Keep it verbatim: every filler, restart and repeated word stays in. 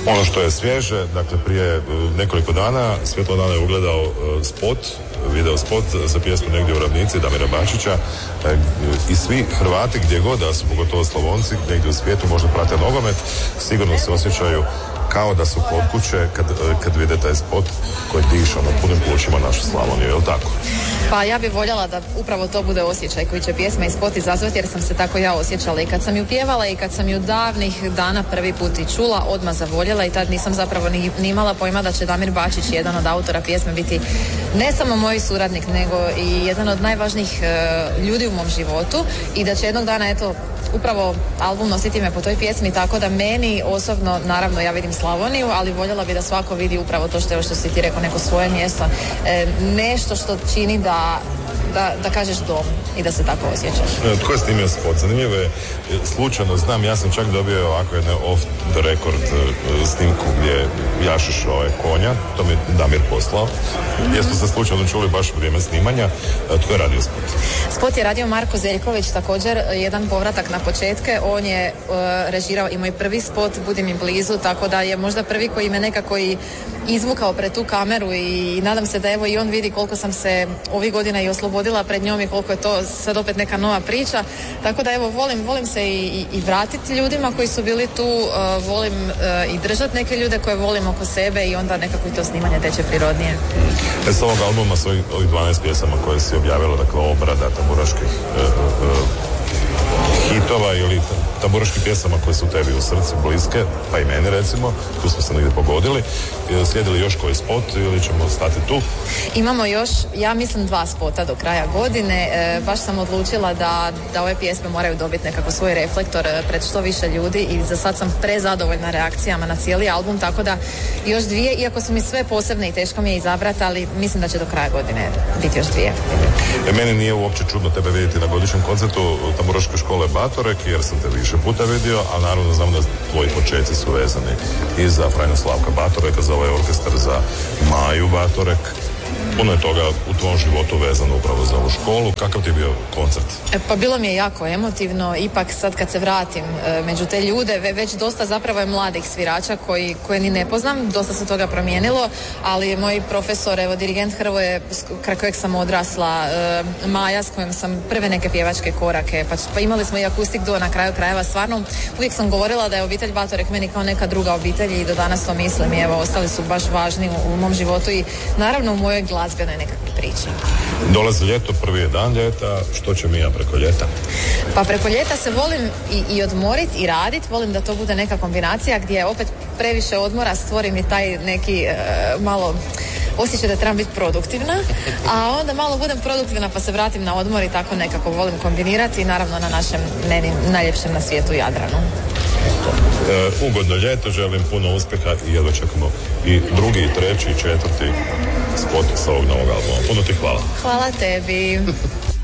Ono što je svježe, dakle prije nekoliko dana Svjetlo dana je ugledao spot, video spot za pjesmu Negdje u ravnici Damira Bačića i svi Hrvati gdje god da su, pogotovo Slavonci, negdje u svijetu možda prate nogomet, sigurno se osjećaju kao da su kod kuće kad, kad vide taj spot koji diše na punim plućima našu Slavoniju, je li tako? Pa ja bih voljela da upravo to bude osjećaj koji će pjesma i spot izazvati, jer sam se tako ja osjećala i kad sam ju pjevala i kad sam ju davnih dana prvi put i čula, odmah zavoljela i tad nisam zapravo ni, ni imala pojma da će Damir Bačić, jedan od autora pjesme, biti ne samo moj suradnik, nego i jedan od najvažnijih uh, ljudi u mom životu i da će jednog dana, eto, upravo album nositi me po toj pjesmi, tako da meni osobno, naravno ja vidim Slavoniju, ali voljela bi da svako vidi upravo to što je, što si ti rekao, neko svoje mjesto, e, nešto što čini da Da, da kažeš dom i da se tako osjećaš. E, tko je snimio spot? Zanimljivo je, slučajno znam, ja sam čak dobio ovako jednu off the record uh, snimku gdje jašeš ovaj konja, to mi je Damir poslao. Mm-hmm. Jesmo se slučajno čuli baš u vrijeme snimanja. E, tko je radio spot? Spot je radio Marko Zeljković, također jedan povratak na početke. On je uh, režirao i moj prvi spot Budi mi blizu, tako da je možda prvi koji me nekako i izvukao pred tu kameru i nadam se da evo i on vidi koliko sam se ovih godina i oslobodila pred njom i koliko je to sad opet neka nova priča. Tako da evo volim, volim se i, i, i vratiti ljudima koji su bili tu, uh, volim uh, i držati neke ljude koje volim oko sebe i onda nekako i to snimanje teče prirodnije. E, s ovog albuma su ovih dvanaest pjesama koje si objavila, dakle obrada tamburaških uh, uh, hitova ili tamburaških pjesama koje su tebi u srcu bliske, pa i meni recimo, tu smo se negdje pogodili. Slijedili još koji spot ili ćemo stati tu? Imamo još, ja mislim, dva spota do kraja godine. E, baš sam odlučila da, da ove pjesme moraju dobiti nekako svoj reflektor pred što više ljudi i za sad sam prezadovoljna reakcijama na cijeli album, tako da još dvije, iako su mi sve posebne i teško mi je izabrati, ali mislim da će do kraja godine biti još dvije. E, meni nije uopće čudno tebe vidjeti na godišnjem koncertu tamburaške škole Batorek, jer sam te više puta vidio, a naravno znam da tvoji početci su vezani i za Frajna Slavka Batoreka, za ovaj orkestar, za Maju Batorek. Puno je toga u tvom životu vezano upravo za ovu školu. Kakav ti je bio koncert? E, pa bilo mi je jako emotivno. Ipak sad kad se vratim e, među te ljude, ve, već dosta zapravo je mladih svirača koji, koje ni ne poznam. Dosta se toga promijenilo, ali moj profesor, evo dirigent Hrvoje, kraj kojeg sam odrasla, e, Maja s kojom sam prve neke pjevačke korake, pa, pa imali smo i akustik duo na kraju krajeva. Stvarno uvijek sam govorila da je obitelj Batorek meni kao neka druga obitelj i do danas to mislim i evo ostali su baš važni u, u mom životu i naravno u mojoj glazbenoj nekakvoj priči. Dolazi ljeto, prvi je dan ljeta, što će mi ja preko ljeta? Pa preko ljeta se volim i, i odmoriti i raditi, volim da to bude neka kombinacija gdje opet previše odmora stvorim i taj neki e, malo osjećaj da trebam biti produktivna, a onda malo budem produktivna pa se vratim na odmor i tako nekako volim kombinirati i naravno na našem meni najljepšem na svijetu Jadranu. E, ugodno ljeto, želim puno uspjeha i jedva čekamo i drugi, i treći, i četvrti spot sa ovog novog albuma. Puno ti hvala. Hvala tebi.